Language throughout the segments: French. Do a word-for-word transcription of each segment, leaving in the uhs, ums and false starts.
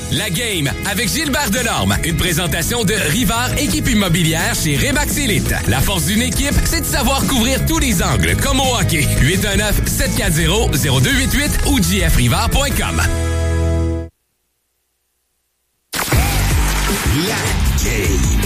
La Game avec Gilbert Delorme. Une présentation de Rivard Équipe Immobilière chez Remax Elite. La force d'une équipe, c'est de savoir couvrir tous les angles, comme au hockey. huit un neuf, sept quatre zéro, zéro deux huit huit ou j f rivard point com. La Game.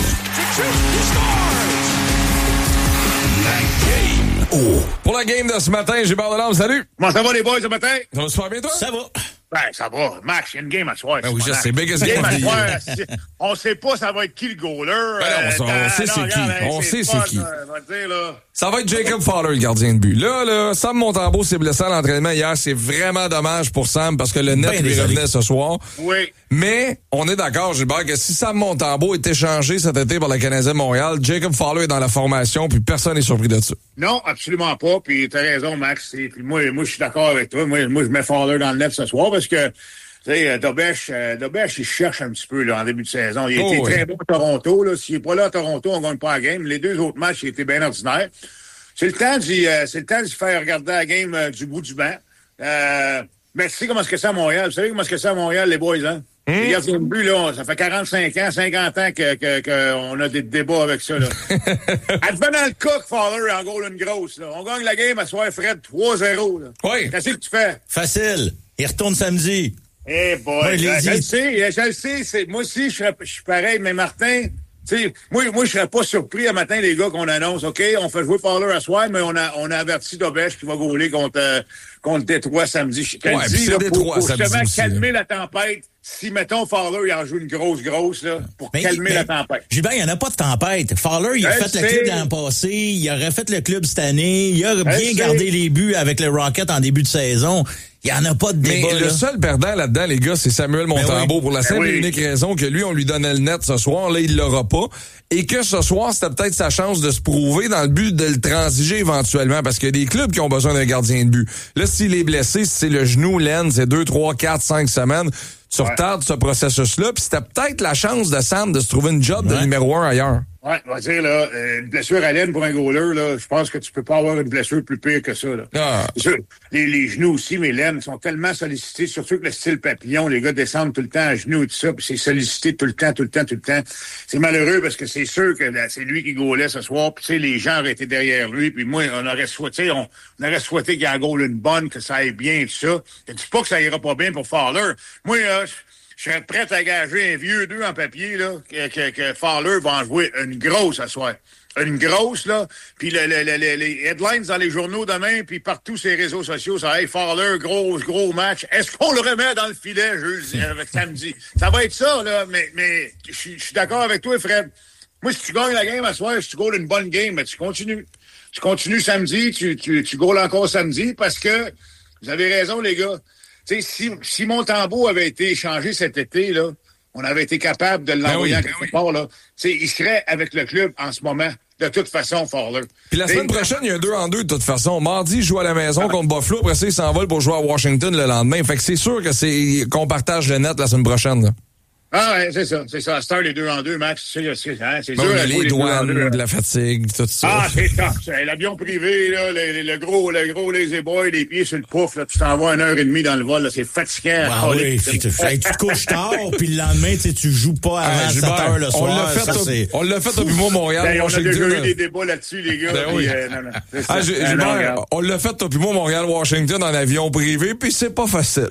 La Game. Oh. Pour la game de ce matin, Gilbert Delorme, salut! Comment ça va les boys ce matin? Ça va super bien toi? Ça va. Ben, ça va. Max, il y a une game à soir. Ben oui, je sais, biggest game game à of the soir. year. c'est- On sait pas ça va être qui le goaler. Ben non, on sait- on sait c'est qui. On sait c'est qui. Là. Ça va être Jacob Fowler, le gardien de but. Là, là, Sam Montembeault s'est blessé à l'entraînement hier. C'est vraiment dommage pour Sam parce que le net Ben lui désolé. revenait ce soir. Oui. Mais on est d'accord, Gilbert, que si Sam Montembeault est échangé cet été par le Canadien de Montréal, Jacob Fowler est dans la formation, puis personne n'est surpris de ça. Non, absolument pas. Puis t'as raison, Max. Et puis moi, moi, je suis d'accord avec toi. Moi, moi, je mets Fowler dans le net ce soir parce que, tu sais, Dobèche, euh, Dobèche, il cherche un petit peu là en début de saison. Il a Oh, été oui. très bon à Toronto. Là. S'il n'est pas là à Toronto, on gagne pas la game. Les deux autres matchs, il était bien ordinaire. C'est le temps d'y, euh, c'est le temps d'y faire regarder la game euh, du bout du banc. Euh, mais tu sais comment est-ce que c'est à Montréal? Vous savez comment est-ce que c'est à Montréal, les boys, hein? Mmh. Les gardiens de but, là, ça fait quarante-cinq ans, cinquante ans que, que, que on a des débats avec ça, là. Advenant le cas que Fowler en gros une grosse, là. On gagne la game à soir, Fred, trois zéro, là. Oui. Qu'est-ce que tu fais? Facile. Il retourne samedi. Eh boy, Ouais, je, les je le dit. sais, je le sais, c'est, moi aussi, je serais- je suis pareil, mais Martin, tu sais, moi, moi, je serais pas surpris un matin, les gars, qu'on annonce, OK, on fait jouer Fowler à soir, mais on a, on a averti Dobèche qui va gauler contre, euh, contre Détroit samedi. Je te le Ouais, puis dis, c'est là, Détroit pour, pour samedi justement aussi, calmer la tempête, si, mettons, Fowler, il en joue une grosse, grosse, là, pour Mais- calmer mais- la tempête. Gilbert, il n'y en a pas de tempête. Fowler, il a Je fait le sais. club l'an passé, il a refait le club cette année, il a bien sais. gardé les buts avec le Rocket en début de saison. Il n'y en a pas de Mais débat, le là. seul perdant là-dedans, les gars, c'est Samuel Montembeault oui. pour la Ben simple et oui. unique raison que lui, on lui donnait le net ce soir. Là, il l'aura pas. Et que ce soir, c'était peut-être sa chance de se prouver dans le but de le transiger éventuellement parce qu'il y a des clubs qui ont besoin d'un gardien de but. Là, s'il est blessé, si c'est le genou, l'aine, c'est deux, trois, quatre, cinq semaines. Tu Ouais. retardes ce processus-là. Puis c'était peut-être la chance de Sam de se trouver une job de Ouais. numéro un ailleurs. Ouais, on va dire, là, euh, une blessure à l'aine pour un goaler, là, je pense que tu peux pas avoir une blessure plus pire que ça, là. Ah. C'est sûr, les, les genoux aussi, mais l'aine sont tellement sollicités, surtout que le style papillon, les gars descendent tout le temps à genoux et tout ça, puis c'est sollicité tout le temps, tout le temps, tout le temps. C'est malheureux parce que c'est sûr que là, c'est lui qui goalait ce soir, puis tu sais, les gens auraient été derrière lui, puis moi, on aurait souhaité, on, on aurait souhaité qu'il en goal une bonne, que ça aille bien et tout ça. Je dis pas que ça ira pas bien pour Fowler. Moi, là, je- je serais prêt à gager un vieux deux en papier, là, que, que, que Fowler va en jouer une grosse à soir. Une grosse, là. Puis le, le, le, le- les headlines dans les journaux demain, puis partout sur les réseaux sociaux, ça, hey, Fowler, gros, gros match. Est-ce qu'on le remet dans le filet jeudi, avec samedi? Ça va être ça, là, mais, mais je suis je suis d'accord avec toi, Fred. Moi, si tu gagnes la game à soir, si tu goals une bonne game, mais tu continues. Tu continues samedi, tu, tu, tu goals encore samedi, parce que vous avez raison, les gars. Tu sais, si, si Montembeault avait été échangé cet été, là, on avait été capable de l'envoyer Ben en oui. quelque part, là. Tu sais, il serait avec le club en ce moment, de toute façon, Fowler. Puis la T'sais, semaine prochaine, il y a un deux en deux de toute façon. Mardi, il joue à la maison contre Buffalo. Après ça, il s'envole pour jouer à Washington le lendemain. Fait que c'est sûr que c'est qu'on partage le net la semaine prochaine. Là. Ah ouais, c'est ça, c'est ça. À Star, les deux en deux, Max, c'est, c'est, hein, c'est Bon, dur. il y a à jouer les deux en deux, douanes, hein. de la fatigue, tout ça. Ah, c'est top. C'est l'avion privé, là, le, le gros, le gros lazy boy, les pieds sur le pouf, là, tu t'envoies une heure et demie dans le vol, là, c'est fatigant. Ah oui, puis tu, hey, tu te couches tard, puis le lendemain, tu sais, tu joues pas avant Ah, sept Gilbert, heures le on soir. l'a fait, ça, au- c'est... on l'a fait depuis moi, Montréal, Ben, on a Washington. déjà eu là. des débats là-dessus, les gars. Ben puis, oui. euh, non, non, c'est ça. Ah, j'ai- Ben, Gilbert, non, regarde. on l'a fait depuis moi, Montréal, Washington, en avion privé, puis c'est pas facile.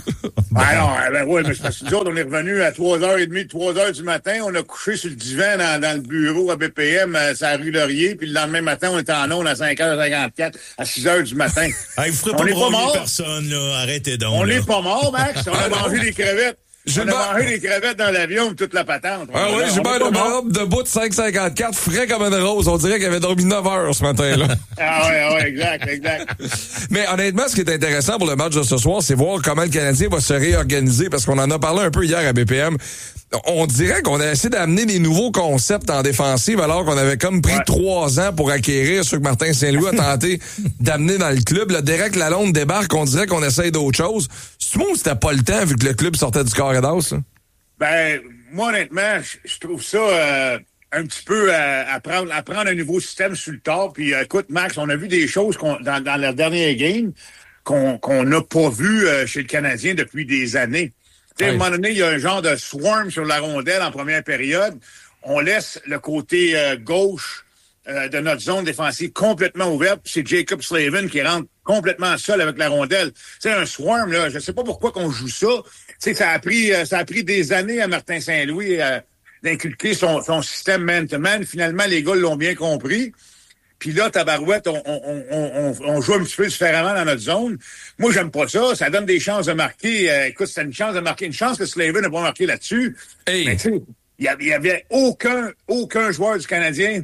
Ah non, ben oui, mais c'est parce que nous autres, on est revenus à trois heures trente, trois heures du matin. On a couché sur le divan dans, dans le bureau à B P M, à la rue Laurier. Puis le lendemain matin, on était en ondes à cinq heures cinquante-quatre, à six heures du matin. Hey, vous ferez On pas est pas broyer mort. personne, là. Arrêtez donc. On là. n'est pas mort, Max. On a mangé des crevettes. On Gilbert- a mangé des crevettes dans l'avion, toute la patente. Ah On- oui, on Gilbert est pas le mort. Bob, debout de cinq cinquante-quatre, frais comme une rose. On dirait qu'il avait dormi neuf heures ce matin-là. Ah ouais, ah ouais, exact, exact. Mais honnêtement, ce qui est intéressant pour le match de ce soir, c'est voir comment le Canadien va se réorganiser, parce qu'on en a parlé un peu hier à B P M. On dirait qu'on a essayé d'amener des nouveaux concepts en défensive, alors qu'on avait comme pris Ouais. trois ans pour acquérir ce que Martin Saint-Louis a tenté d'amener dans le club. Là, Derek Lalonde débarque, on dirait qu'on essaye d'autres choses. C'est moi ou c'était pas le temps, vu que le club sortait du carré d'as, là? Ben, moi, honnêtement, je- je trouve ça euh, un petit peu euh, à, prendre, à prendre un nouveau système sur le tard. Puis, euh, écoute, Max, on a vu des choses qu'on, dans, dans la dernière game qu'on qu'on n'a pas vu euh, chez le Canadien depuis des années. Tu sais, Ouais. à un moment donné, il y a un genre de swarm sur la rondelle en première période. On laisse le côté euh, gauche euh, de notre zone défensive complètement ouverte. C'est Jacob Slavin qui rentre complètement seul avec la rondelle. C'est un swarm, là. Je sais pas pourquoi qu'on joue ça. Tu sais, ça a pris, euh, ça a pris des années à Martin Saint-Louis euh, d'inculquer son, son système man-to-man. Finalement, les gars l'ont bien compris. Puis là, tabarouette, on, on, on, on joue un petit peu différemment dans notre zone. Moi, j'aime pas ça. Ça donne des chances de marquer. Euh, écoute, c'est une chance de marquer. Une chance que Slavin n'a pas marqué là-dessus. Hey. Mais tu sais, il y avait aucun, aucun joueur du Canadien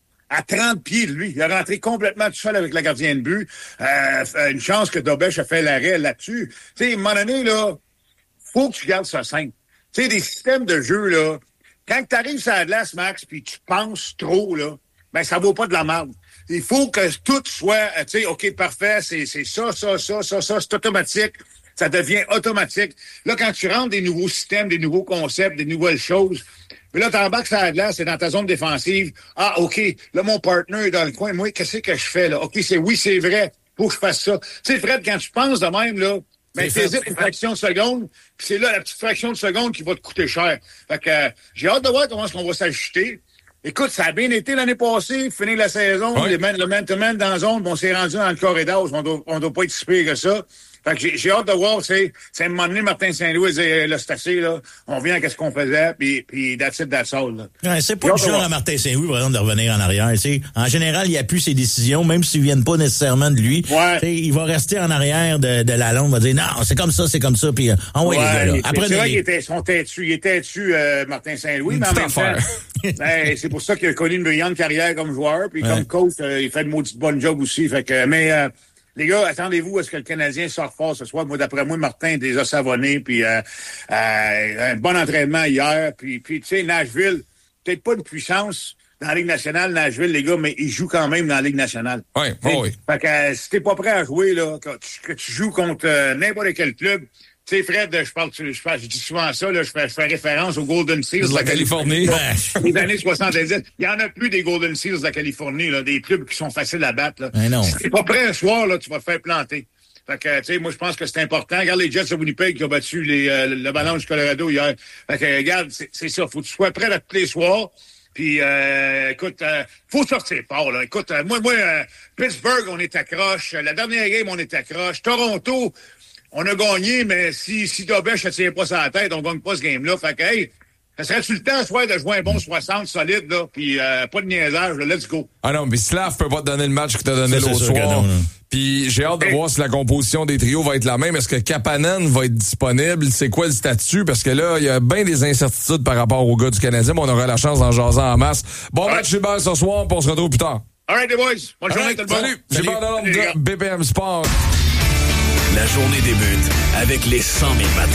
à trente pieds de lui. Il a rentré complètement tout seul avec la gardienne de but. Euh, une chance que Dobech a fait l'arrêt là-dessus. Tu sais, à un moment donné, là, faut que tu gardes ça simple. Tu sais, des systèmes de jeu, là, quand tu arrives sur la glace, Max, puis tu penses trop, là, ben ça vaut pas de la merde. Il faut que tout soit, tu sais, OK, parfait, c'est, c'est ça, ça, ça, ça, ça, c'est automatique. Ça devient automatique. Là, quand tu rentres des nouveaux systèmes, des nouveaux concepts, des nouvelles choses, mais là, t'embarques sur la glace, c'est dans ta zone défensive. Ah, OK, là, mon partner est dans le coin. Moi, qu'est-ce que je fais, là? OK, c'est oui, c'est vrai. Faut que je fasse ça. Tu sais, Fred, quand tu penses de même, là, ben, t'hésites une fraction de seconde, puis c'est là, la petite fraction de seconde qui va te coûter cher. Fait que, euh, j'ai hâte de voir comment est-ce qu'on va s'ajuster. Écoute, ça a bien été l'année passée, finir la saison, ouais. les man, le man-to-man dans la zone, on s'est rendu dans le corridor, on doit, on doit pas être si pire que ça. Fait que j'ai, j'ai hâte de voir, c'est, c'est à un moment donné, Martin Saint-Louis disait, là, c'est assez, là, on vient à ce qu'on faisait, puis, puis that's it, that's all, là. Ouais, c'est pas le genre à Martin Saint-Louis, par exemple, de revenir en arrière, tu sais. En général, il appuie ses décisions, même s'ils viennent pas nécessairement de lui. Ouais. T'sais, il va rester en arrière de, de la longue, il va dire, non, c'est comme ça, c'est comme ça, puis, envoyez ouais, les gars, là. Après, c'est vrai les... qu'il était, son têtu, il était têtu, euh, Martin Saint-Louis, mais en même temps, ben, c'est pour ça qu'il a connu une brillante carrière comme joueur, puis ouais. comme coach, euh, il fait de maudite bonne job aussi, fait que, mais, euh, les gars, attendez-vous à ce que le Canadien sorte fort ce soir. Moi, d'après moi, Martin les a savonnés, puis euh, euh, un bon entraînement hier. Puis, puis tu sais, Nashville, peut-être pas une puissance dans la Ligue nationale, Nashville, les gars, mais ils jouent quand même dans la Ligue nationale. Oui, oh oui. Fait que euh, si t'es pas prêt à jouer, là, que tu, que tu joues contre euh, n'importe quel club, tu sais, Fred, je parle, je, parle, je dis souvent ça, là, je fais, je fais référence aux Golden Seals de la Californie. Les années soixante-dix. Il y en a plus des Golden Seals de la Californie, là, des clubs qui sont faciles à battre. Là. Mais non. Si t'es pas prêt un soir, là, tu vas te faire planter. Fait que, tu sais, moi, je pense que c'est important. Regarde les Jets de Winnipeg qui ont battu les, euh, le ballon du Colorado hier. Fait que, regarde, c'est, c'est ça. Faut que tu sois prêt à tous les soirs. Puis, euh, écoute, euh, faut sortir fort, là. Écoute, euh, moi, moi, euh, Pittsburgh, on est accroche. La dernière game, on est accroche. Toronto, on a gagné, mais si, si Dobech ne tient pas sa tête, on gagne pas ce game-là. Fait que, hey, ça serait-tu le temps, soir, de jouer un bon soixante solide, là, puis euh, pas de niaisage, là, let's go. Ah non, mais Slav peut pas te donner le match que t'as donné l'autre soir. Puis j'ai hâte de hey. voir si la composition des trios va être la même. Est-ce que Kapanen va être disponible? C'est quoi le statut? Parce que là, il y a bien des incertitudes par rapport aux gars du Canadien, mais on aura la chance d'en jaser en masse. Bon All match, Gilbert, right. ce soir, puis on se retrouve plus tard. All right, les boys. Bonne journée, right, tout le monde. Salut. Gilbert Delorme de B P M Sport. La journée débute avec les cent mille matins.